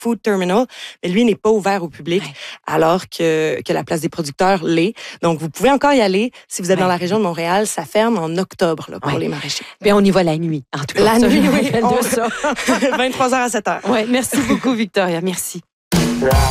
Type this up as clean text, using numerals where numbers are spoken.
Food Terminal, mais lui n'est pas ouvert au public, alors que la place des producteurs l'est. Donc, vous pouvez encore y aller. Si vous êtes dans la région de Montréal, ça ferme en octobre là, pour les maraîchers. Mais on y va la nuit, en tout cas. La nuit, oui. De ça. 23h à 7h. Ouais, merci beaucoup, Victoria. Merci.